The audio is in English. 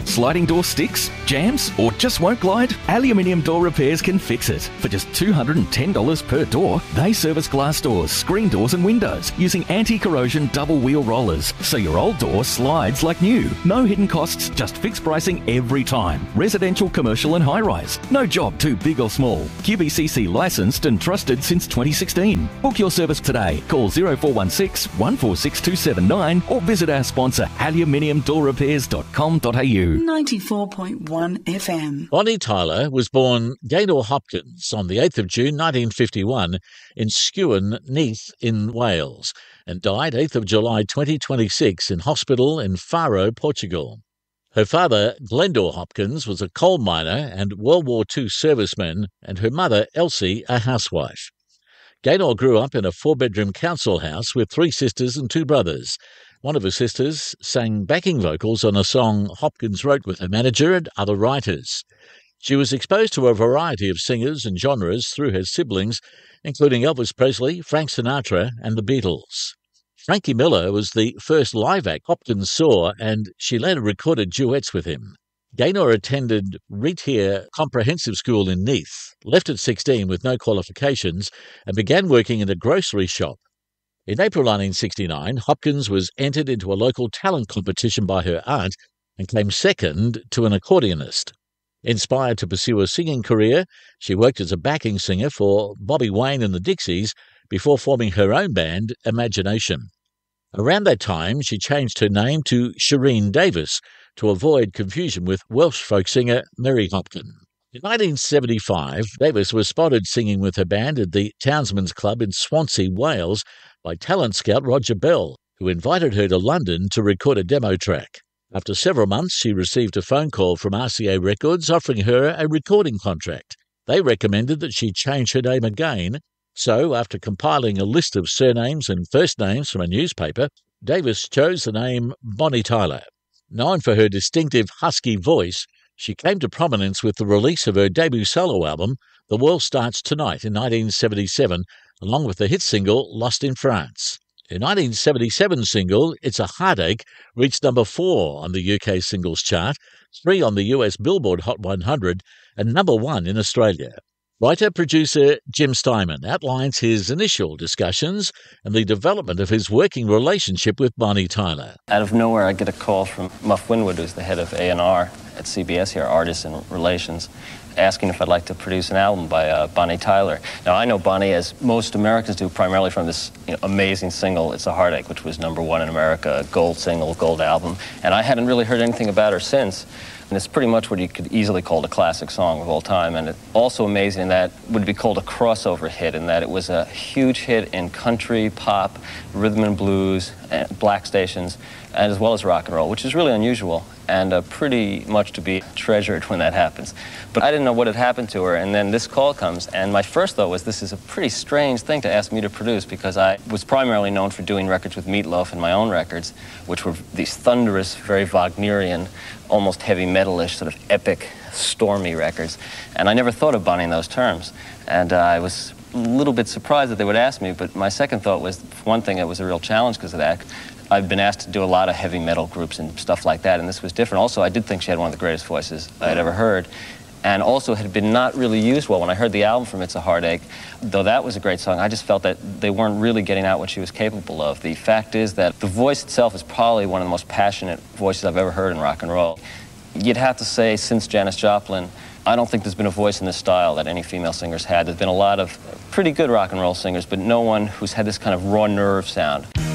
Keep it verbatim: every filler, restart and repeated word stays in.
Sliding door sticks? Jams? Or just won't glide? Aluminium Door Repairs can fix it. For just two hundred ten dollars per door, they service glass doors, screen doors and windows using anti-corrosion double wheel rollers, so your old door slides like new. No hidden costs, just fixed pricing every time. Residential, commercial and high-rise. No job too big or small. Q B C C licensed and trusted since twenty sixteen. Book your service today. Call zero four one six, one four six two seven nine or visit our sponsor aluminium door repairs dot com dot a u. ninety-four point one F M. Bonnie Tyler was born Gaynor Hopkins on the eighth of June nineteen fifty-one in Skewen, Neath in Wales, and died eighth of July twenty twenty-six in hospital in Faro, Portugal. Her father, Glendor Hopkins, was a coal miner and World War Two serviceman, and her mother, Elsie, a housewife. Gaynor grew up in a four-bedroom council house with three sisters and two brothers. One of her sisters sang backing vocals on a song Hopkins wrote with her manager and other writers. She was exposed to a variety of singers and genres through her siblings, including Elvis Presley, Frank Sinatra, and the Beatles. Frankie Miller was the first live act Hopkins saw, and she later recorded duets with him. Gaynor attended Retier Comprehensive School in Neath, left at sixteen with no qualifications, and began working in a grocery shop. In April nineteen sixty-nine, Hopkins was entered into a local talent competition by her aunt and came second to an accordionist. Inspired to pursue a singing career, she worked as a backing singer for Bobby Wayne and the Dixies before forming her own band, Imagination. Around that time, she changed her name to Shireen Davis to avoid confusion with Welsh folk singer Mary Hopkin. In nineteen seventy-five, Davis was spotted singing with her band at the Townsmen's Club in Swansea, Wales, by talent scout Roger Bell, who invited her to London to record a demo track. After several months, she received a phone call from R C A Records offering her a recording contract. They recommended that she change her name again, so after compiling a list of surnames and first names from a newspaper, Davis chose the name Bonnie Tyler. Known for her distinctive husky voice, she came to prominence with the release of her debut solo album, The World Starts Tonight, in nineteen seventy-seven, along with the hit single Lost in France. Her nineteen seventy-seven single, It's a Heartache, reached number four on the U K singles chart, three on the U S Billboard Hot one hundred, and number one in Australia. Writer-producer Jim Steinman outlines his initial discussions and the development of his working relationship with Bonnie Tyler. Out of nowhere, I get a call from Muff Winwood, who's the head of A and R at C B S here, Artists and Relations, asking if I'd like to produce an album by uh, Bonnie Tyler. Now, I know Bonnie, as most Americans do, primarily from this you know, amazing single, It's a Heartache, which was number one in America, gold single, gold album, and I hadn't really heard anything about her since. And it's pretty much what you could easily call a classic song of all time. And it's also amazing in that it would be called a crossover hit, in that it was a huge hit in country, pop, rhythm and blues, and black stations, and as well as rock and roll, which is really unusual and uh, pretty much to be treasured when that happens. But I didn't know what had happened to her, and then this call comes, and my first thought was, this is a pretty strange thing to ask me to produce, because I was primarily known for doing records with Meat Loaf and my own records, which were these thunderous, very Wagnerian, almost heavy metal-ish, sort of epic, stormy records. And I never thought of Bonnie in those terms. And uh, I was a little bit surprised that they would ask me, but my second thought was, for one thing, it was a real challenge because of that. I've been asked to do a lot of heavy metal groups and stuff like that, and this was different. Also, I did think she had one of the greatest voices I had ever heard, and also had been not really used well. When I heard the album from It's a Heartache, though that was a great song, I just felt that they weren't really getting out what she was capable of. The fact is that the voice itself is probably one of the most passionate voices I've ever heard in rock and roll. You'd have to say, since Janis Joplin, I don't think there's been a voice in this style that any female singer's had. There's been a lot of pretty good rock and roll singers, but no one who's had this kind of raw nerve sound.